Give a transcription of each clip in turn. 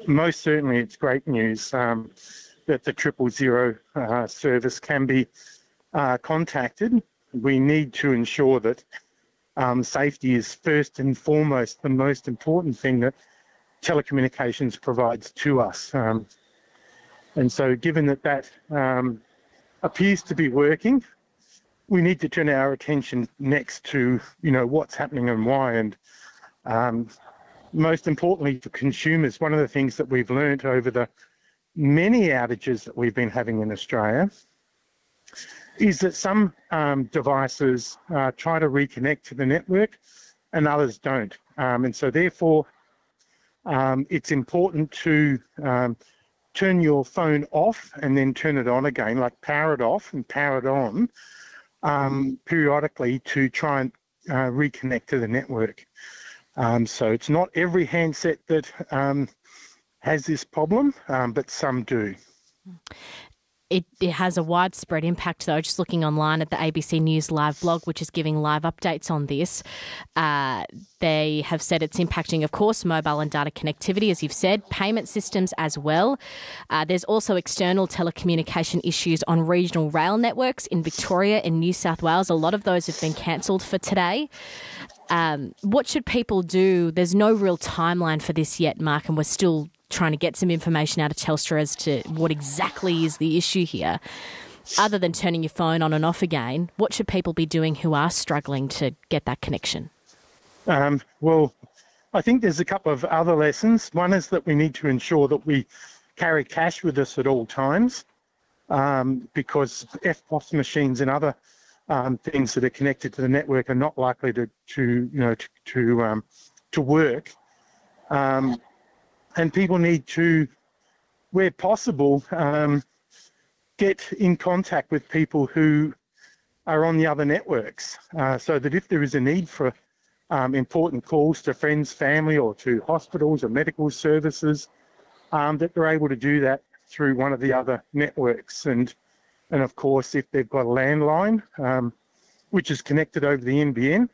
Most certainly it's great news that the 000 service can be contacted. We need to ensure that safety is first and foremost the most important thing that telecommunications provides to us. And so given that appears to be working, we need to turn our attention next to, what's happening and why. And most importantly for consumers, one of the things that we've learned over the many outages that we've been having in Australia is that some devices try to reconnect to the network and others don't. And so therefore, it's important to turn your phone off and then turn it on again, like power it off and power it on periodically to try and reconnect to the network. So it's not every handset that has this problem, but some do. It has a widespread impact, though. Just looking online at the ABC News Live blog, which is giving live updates on this, they have said it's impacting, of course, mobile and data connectivity, as you've said, payment systems as well. There's also external telecommunication issues on regional rail networks in Victoria and New South Wales. A lot of those have been cancelled for today. What should people do? There's no real timeline for this yet, Mark, and we're still trying to get some information out of Telstra as to what exactly is the issue here. Other than turning your phone on and off again, what should people be doing who are struggling to get that connection? Well, I think there's a couple of other lessons. One is that we need to ensure that we carry cash with us at all times, because EFTPOS machines and other things that are connected to the network are not likely to work. And people need to, where possible, get in contact with people who are on the other networks, so that if there is a need for important calls to friends, family, or to hospitals or medical services, that they're able to do that through one of the other networks. And of course, if they've got a landline, which is connected over the NBN,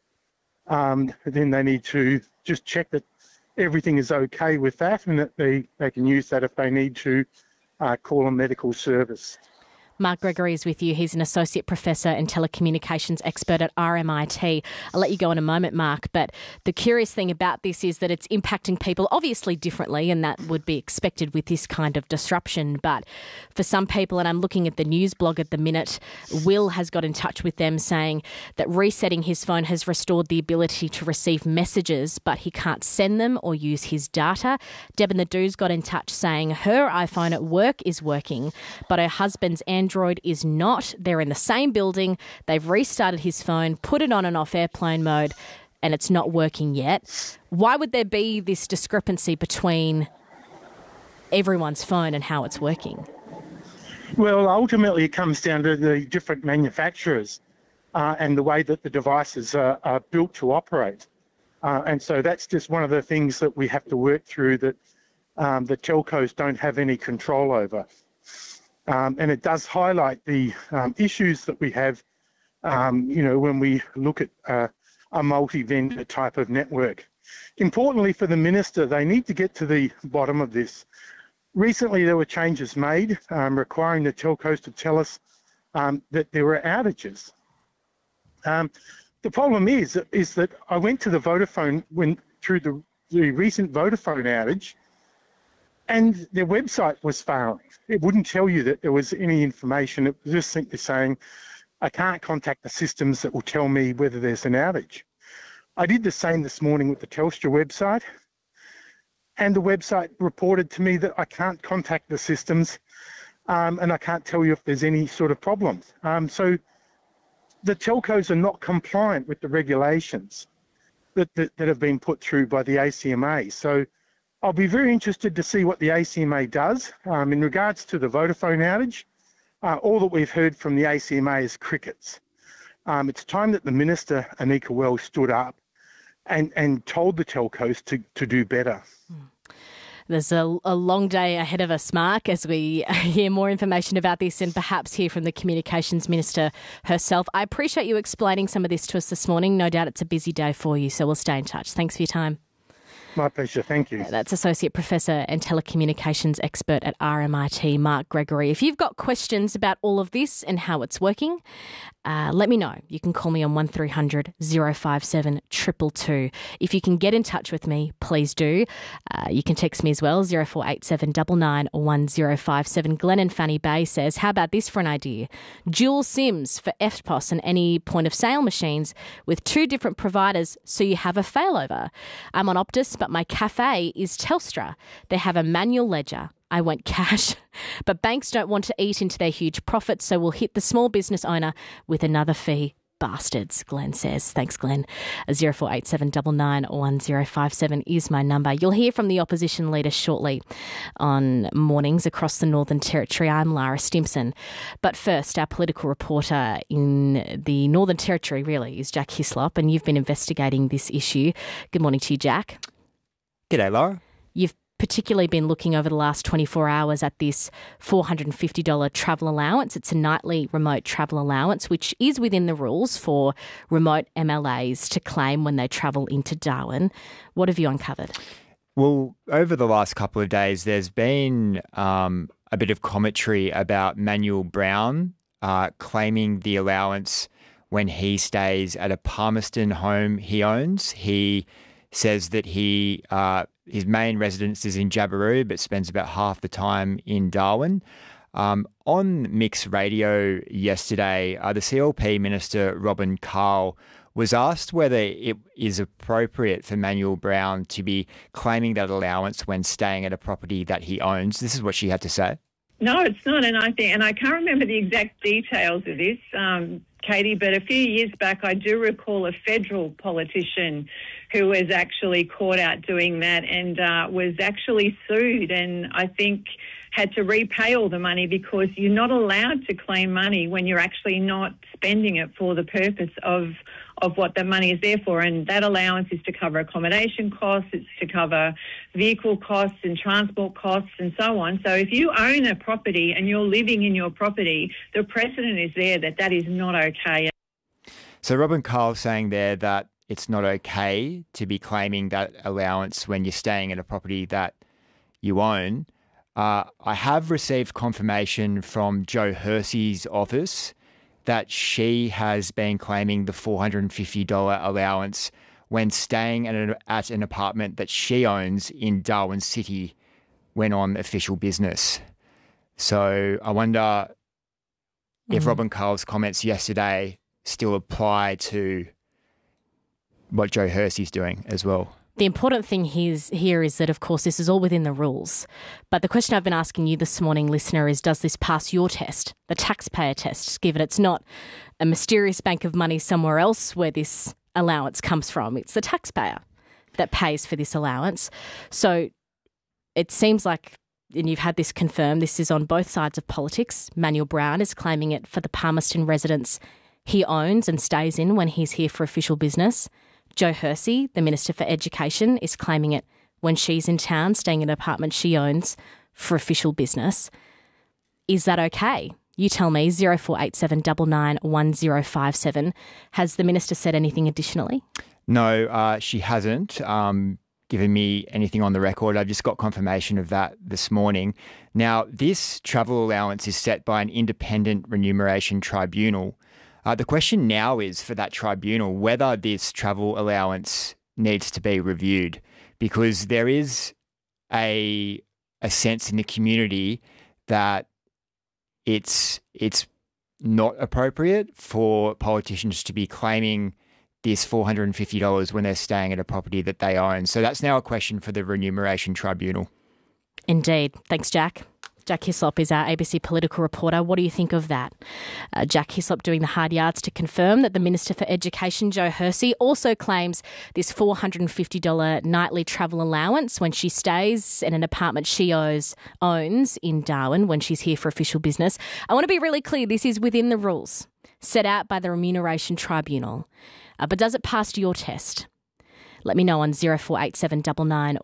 then they need to just check that everything is okay with that, and that they can use that if they need to call a medical service. Mark Gregory is with you. He's an associate professor and telecommunications expert at RMIT. I'll let you go in a moment, Mark, but the curious thing about this is that it's impacting people obviously differently, and that would be expected with this kind of disruption. But for some people, and I'm looking at the news blog at the minute, Will has got in touch with them saying that resetting his phone has restored the ability to receive messages, but he can't send them or use his data. Deb and the Do's got in touch saying her iPhone at work is working, but her husband's Android is not. They're in the same building. They've restarted his phone, put it on and off airplane mode, and it's not working yet. Why would there be this discrepancy between everyone's phone and how it's working? Well, ultimately it comes down to the different manufacturers and the way that the devices are built to operate. And so that's just one of the things that we have to work through that the telcos don't have any control over. And it does highlight the issues that we have, when we look at a multi-vendor type of network. Importantly for the minister, they need to get to the bottom of this. Recently, there were changes made requiring the telcos to tell us that there were outages. The problem is that I went to the Vodafone through the recent Vodafone outage, and their website was failing. It wouldn't tell you that there was any information. It was just simply saying, I can't contact the systems that will tell me whether there's an outage. I did the same this morning with the Telstra website, and the website reported to me that I can't contact the systems and I can't tell you if there's any sort of problem. So the telcos are not compliant with the regulations that have been put through by the ACMA. So I'll be very interested to see what the ACMA does. In regards to the Vodafone outage, all that we've heard from the ACMA is crickets. It's time that the Minister, Anika Wells, stood up and told the telcos to do better. There's a long day ahead of us, Mark, as we hear more information about this and perhaps hear from the Communications Minister herself. I appreciate you explaining some of this to us this morning. No doubt it's a busy day for you, so we'll stay in touch. Thanks for your time. My pleasure. Thank you. That's Associate Professor and Telecommunications Expert at RMIT, Mark Gregory. If you've got questions about all of this and how it's working, let me know. You can call me on 1300 057 222. If you can get in touch with me, please do. You can text me as well, 0487 99 1057. Glenn in Fanny Bay says, how about this for an idea? Dual SIMs for EFTPOS and any point of sale machines with 2 different providers so you have a failover. I'm on Optus, but my cafe is Telstra. They have a manual ledger. I want cash, but banks don't want to eat into their huge profits, so we'll hit the small business owner with another fee. Bastards, Glenn says. Thanks, Glenn. 0487 99 1057 is my number. You'll hear from the opposition leader shortly on Mornings Across the Northern Territory. I'm Lara Stimpson. But first, our political reporter in the Northern Territory really is Jack Hislop, and you've been investigating this issue. Good morning to you, Jack. G'day, Lara. You've particularly been looking over the last 24 hours at this $450 travel allowance. It's a nightly remote travel allowance, which is within the rules for remote MLAs to claim when they travel into Darwin. What have you uncovered? Well, over the last couple of days, there's been a bit of commentary about Manuel Brown claiming the allowance when he stays at a Palmerston home he owns. He says that his main residence is in Jabiru, but spends about half the time in Darwin. On Mix Radio yesterday, the CLP Minister Robin Carl was asked whether it is appropriate for Manuel Brown to be claiming that allowance when staying at a property that he owns. This is what she had to say. No, it's not, and I can't remember the exact details of this, Katie, but a few years back I do recall a federal politician who was actually caught out doing that and was actually sued and I think had to repay all the money because you're not allowed to claim money when you're actually not spending it for the purpose of what that money is there for. And that allowance is to cover accommodation costs, it's to cover vehicle costs and transport costs and so on. So if you own a property and you're living in your property, the precedent is there that is not okay. So Robin Carl saying there that it's not okay to be claiming that allowance when you're staying in a property that you own. I have received confirmation from Jo Hersey's office that she has been claiming the $450 allowance when staying at an apartment that she owns in Darwin City when on official business. So I wonder if Robin Carl's comments yesterday still apply to what Jo Hersey's doing as well. The important thing here is that, of course, this is all within the rules. But the question I've been asking you this morning, listener, is does this pass your test, the taxpayer test, given it's not a mysterious bank of money somewhere else where this allowance comes from? It's the taxpayer that pays for this allowance. So it seems like, and you've had this confirmed, this is on both sides of politics. Manuel Brown is claiming it for the Palmerston residence he owns and stays in when he's here for official business. Jo Hersey, the Minister for Education, is claiming it when she's in town, staying in an apartment she owns for official business. Is that okay? You tell me, 0487 99 1057. Has the Minister said anything additionally? No, she hasn't given me anything on the record. I've just got confirmation of that this morning. Now, this travel allowance is set by an independent remuneration tribunal. The question now is for that tribunal whether this travel allowance needs to be reviewed, because there is a sense in the community that it's not appropriate for politicians to be claiming this $450 when they're staying at a property that they own. So that's now a question for the Remuneration Tribunal. Indeed. Thanks, Jack. Jack Hislop is our ABC political reporter. What do you think of that? Jack Hislop doing the hard yards to confirm that the Minister for Education, Jo Hersey, also claims this $450 nightly travel allowance when she stays in an apartment she owns in Darwin when she's here for official business. I want to be really clear, this is within the rules set out by the Remuneration Tribunal. But does it pass your test? Let me know on 0487 99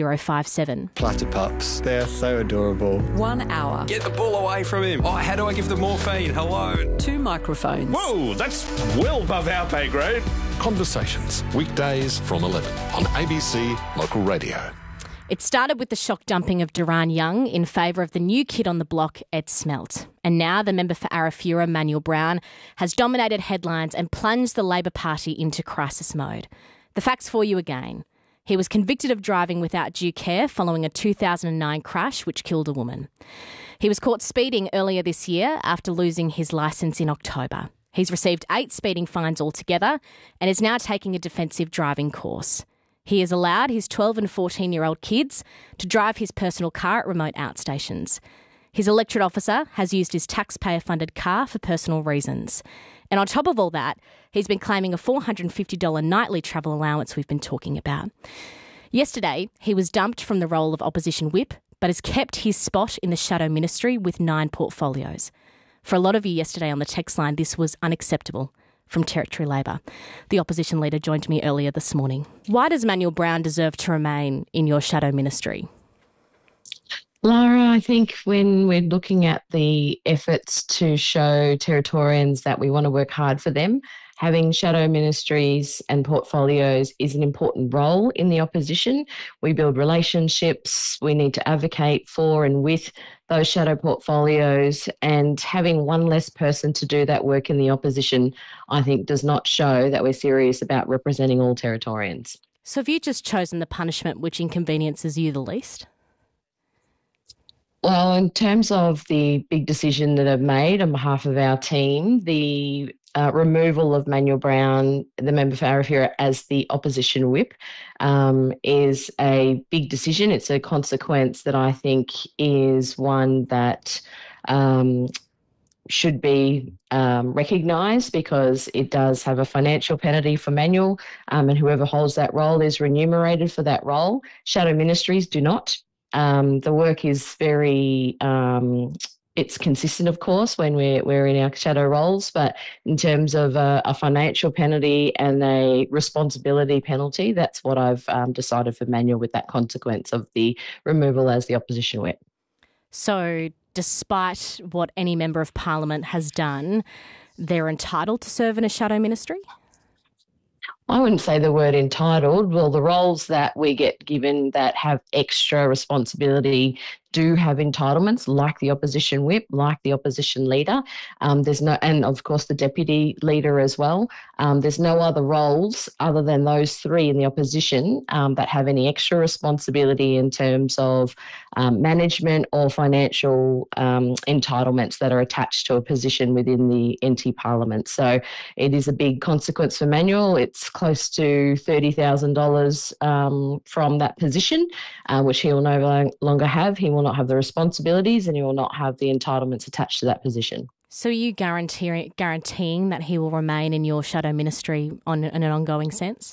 1057. Flutter pups. They are so adorable. 1 hour. Get the ball away from him. Oh, how do I give them morphine? Hello. 2 microphones. Whoa, that's well above our pay grade. Conversations, weekdays from 11 on ABC Local Radio. It started with the shock dumping of Duran Young in favour of the new kid on the block, Ed Smelt. And now the member for Arafura, Manuel Brown, has dominated headlines and plunged the Labor Party into crisis mode. The facts for you again. He was convicted of driving without due care following a 2009 crash which killed a woman. He was caught speeding earlier this year after losing his licence in October. He's received 8 speeding fines altogether and is now taking a defensive driving course. He has allowed his 12 and 14-year-old kids to drive his personal car at remote outstations. His electorate officer has used his taxpayer-funded car for personal reasons. And on top of all that, he's been claiming a $450 nightly travel allowance we've been talking about. Yesterday, he was dumped from the role of opposition whip, but has kept his spot in the shadow ministry with 9 portfolios. For a lot of you yesterday on the text line, this was unacceptable from Territory Labor. The opposition leader joined me earlier this morning. Why does Manuel Brown deserve to remain in your shadow ministry? Lara, I think when we're looking at the efforts to show Territorians that we want to work hard for them, having shadow ministries and portfolios is an important role in the opposition. We build relationships, we need to advocate for and with those shadow portfolios, and having one less person to do that work in the opposition, I think, does not show that we're serious about representing all Territorians. So have you just chosen the punishment which inconveniences you the least? Well, in terms of the big decision that I've made on behalf of our team, the removal of Manuel Brown, the member for Arafura, as the opposition whip is a big decision. It's a consequence that I think is one that should be recognised, because it does have a financial penalty for Manuel, and whoever holds that role is remunerated for that role. Shadow ministries do not. The work is very it's consistent, of course, when we're in our shadow roles, but in terms of a financial penalty and a responsibility penalty, that's what I've decided for Manuel, with that consequence of the removal as the opposition whip. So despite what any member of parliament has done, they're entitled to serve in a shadow ministry? I wouldn't say the word entitled. Well, the roles that we get given that have extra responsibility do have entitlements, like the opposition whip, like the opposition leader. And of course the deputy leader as well. There's no other roles other than those 3 in the opposition that have any extra responsibility in terms of management or financial entitlements that are attached to a position within the NT Parliament. So it is a big consequence for Manuel. It's close to $30,000 from that position, which he will no longer have. He will not have the responsibilities, and he will not have the entitlements attached to that position. So are you guaranteeing that he will remain in your shadow ministry in an ongoing sense?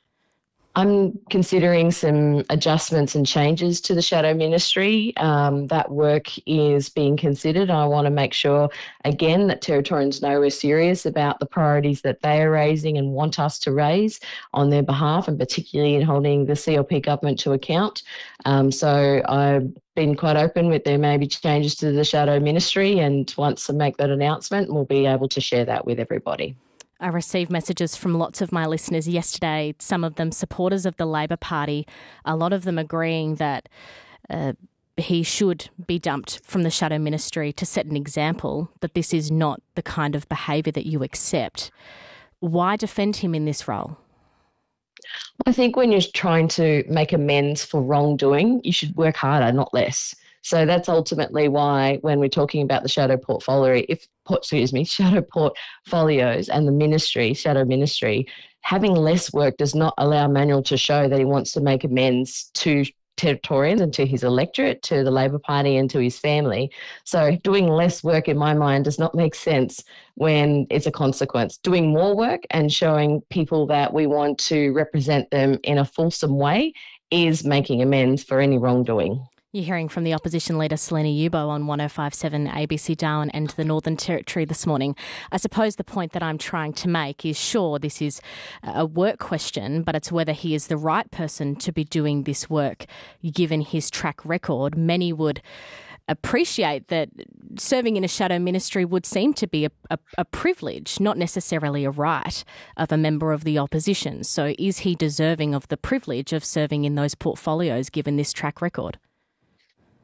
I'm considering some adjustments and changes to the shadow ministry. That work is being considered. I want to make sure, again, that Territorians know we're serious about the priorities that they are raising and want us to raise on their behalf, and particularly in holding the CLP government to account. So I've been quite open with there may be changes to the shadow ministry, and once I make that announcement, we'll be able to share that with everybody. I received messages from lots of my listeners yesterday, some of them supporters of the Labor Party, a lot of them agreeing that he should be dumped from the shadow ministry to set an example that this is not the kind of behaviour that you accept. Why defend him in this role? I think when you're trying to make amends for wrongdoing, you should work harder, not less. So that's ultimately why, when we're talking about the shadow shadow portfolios and the shadow ministry, having less work does not allow Manuel to show that he wants to make amends to Territorians and to his electorate, to the Labor Party and to his family. So doing less work, in my mind, does not make sense when it's a consequence. Doing more work and showing people that we want to represent them in a fulsome way is making amends for any wrongdoing. You're hearing from the opposition leader Selena Yubo on 105.7 ABC Darwin and the Northern Territory this morning. I suppose the point that I'm trying to make is, sure, this is a work question, but it's whether he is the right person to be doing this work given his track record. Many would appreciate that serving in a shadow ministry would seem to be a privilege, not necessarily a right of a member of the opposition. So is he deserving of the privilege of serving in those portfolios given this track record?